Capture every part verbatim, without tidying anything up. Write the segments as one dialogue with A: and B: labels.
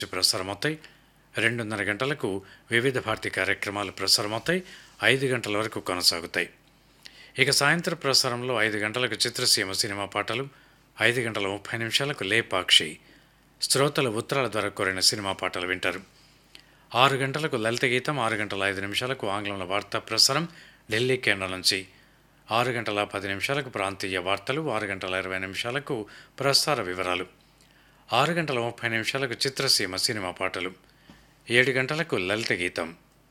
A: ప్రసారమవుతాయి. రెండున్నర గంటలకు వివిధ భారతి కార్యక్రమాలు ప్రసారమవుతాయి. ఐదు గంటల వరకు కొనసాగుతాయి. ఇక సాయంత్రం ప్రసారంలో ఐదు గంటలకు చిత్రసీమ సినిమా పాటలు, ఐదు గంటల ముప్పై నిమిషాలకు లేపాక్షి శ్రోతల ఉత్తరాల ద్వారా కోరిన సినిమా పాటలు వింటారు. ఆరు గంటలకు లలిత గీతం, ఆరు గంటల ఐదు నిమిషాలకు ఆంగ్లంలో వార్తా ప్రసారం ఢిల్లీ కేంద్రం నుంచి, ఆరు గంటల పది నిమిషాలకు ప్రాంతీయ వార్తలు, ఆరు గంటల ఇరవై నిమిషాలకు ప్రసార వివరాలు, ఆరు గంటల ముప్పై నిమిషాలకు చిత్రసీమ సినిమా పాటలు, ఏడు గంటలకు లలిత గీతం,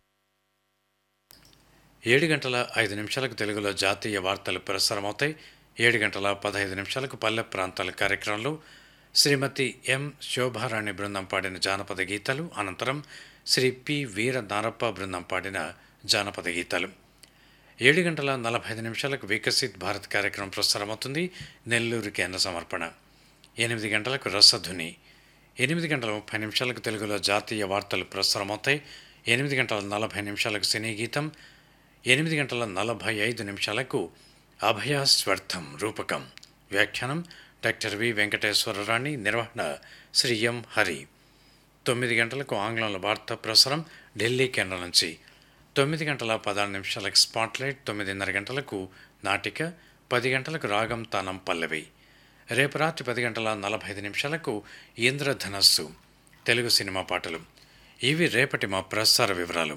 A: ఏడు గంటల ఐదు నిమిషాలకు తెలుగులో జాతీయ వార్తలు ప్రసారమవుతాయి. ఏడు గంటల పదహైదు నిమిషాలకు పల్లె ప్రాంతాల కార్యక్రమంలో శ్రీమతి ఎం శోభారాణి బృందం పాడిన జానపద గీతాలు, అనంతరం శ్రీ పి వీర నారప్ప బృందం పాడిన జానపద గీతాలు. ఏడు గంటల నలభై ఐదు నిమిషాలకు వికసిత్ భారత్ కార్యక్రమం ప్రసారమవుతుంది. నెల్లూరు కేంద్ర సమర్పణ. ఎనిమిది గంటలకు రసధుని, ఎనిమిది గంటల ముప్పై నిమిషాలకు తెలుగులో జాతీయ వార్తలు ప్రసారమవుతాయి. ఎనిమిది గంటల నలభై నిమిషాలకు సినీ గీతం, ఎనిమిది గంటల నలభై ఐదు నిమిషాలకు అభయాస్వర్థం రూపకం, వ్యాఖ్యానం డాక్టర్ వి వెంకటేశ్వరరాణి, నిర్వహణ శ్రీ ఎం హరి. తొమ్మిది గంటలకు ఆంగ్లంలో వార్తా ప్రసారం ఢిల్లీ కేంద్రం నుంచి, తొమ్మిది గంటల పదహారు నిమిషాలకు స్పాట్లైట్, తొమ్మిదిన్నర గంటలకు నాటిక, పది గంటలకు రాగం తానం పల్లవి. రేపు రాత్రి పది గంటల నలభై ఐదు నిమిషాలకు ఇంద్రధనస్సు తెలుగు సినిమా పాటలు. ఇవి రేపటి మా ప్రసార వివరాలు.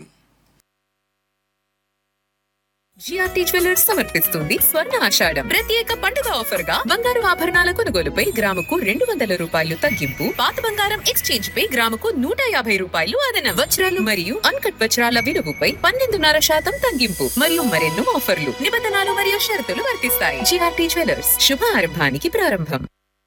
B: జిఆర్టీ జ్యువెలర్స్ సమర్పిస్తుంది స్వర్ణ ఆషాఢం ప్రత్యేక పండుగ ఆఫర్ గా బంగారు ఆభరణాల కొనుగోలుపై గ్రాముకు రెండు వందల రూపాయలు తగ్గింపు, పాత బంగారం ఎక్స్చేంజ్ పై గ్రాముకు నూట యాభై రూపాయలు అదనం, వజ్రాలు మరియు అన్కట్ వజ్రాల విలువపై పన్నెండున్నర శాతం తగ్గింపు మరియు మరెన్నో ఆఫర్లు, నిబంధనలు మరియు షరతులు వర్తిస్తాయి. జిఆర్టీ జ్యువెలర్స్, శుభారంభానికి ప్రారంభం.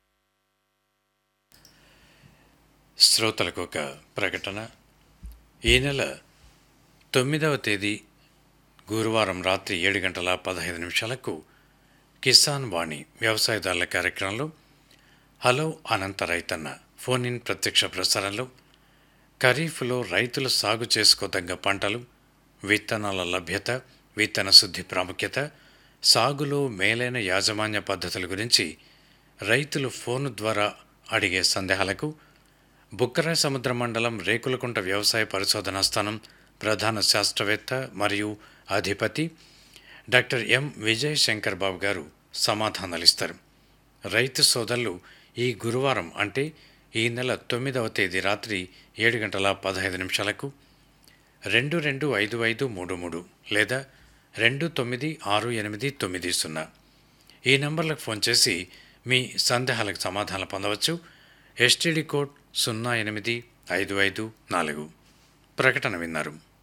A: శ్రోతలకు ఒక ప్రకటన. ఈ నెల తొమ్మిదవ తేదీ గురువారం రాత్రి ఏడు గంటల పదహైదు నిమిషాలకు కిసాన్ వాణి వ్యవసాయదారుల కార్యక్రమంలో హలో అనంత రైతన్న ఫోన్ ఇన్ ప్రత్యక్ష ప్రసారంలో ఖరీఫ్లో రైతులు సాగు చేసుకోదగ్గ పంటలు, విత్తనాల లభ్యత, విత్తన శుద్ధి ప్రాముఖ్యత, సాగులో మేలైన యాజమాన్య పద్ధతుల గురించి రైతులు ఫోను ద్వారా అడిగే సందేహాలకు బుక్కరాయ సముద్ర మండలం రేకులకుంట వ్యవసాయ పరిశోధనా స్థానం ప్రధాన శాస్త్రవేత్త మరియు అధిపతి డాక్టర్ ఎం విజయ్ శంకర్ బాబు గారు సమాధానాలిస్తారు. రైతు సోదరులు ఈ గురువారం అంటే ఈ నెల తొమ్మిదవ తేదీ రాత్రి ఏడు గంటల పదహైదు నిమిషాలకు రెండు రెండు ఐదు ఐదు మూడు మూడు లేదా రెండు తొమ్మిది ఆరు ఎనిమిది తొమ్మిది సున్నా ఈ నంబర్లకు ఫోన్ చేసి మీ సందేహాలకు సమాధానాలు పొందవచ్చు. ఎస్టీడీ కోడ్ సున్నా ఎనిమిది ఐదు ఐదు నాలుగు. ప్రకటన విన్నారు.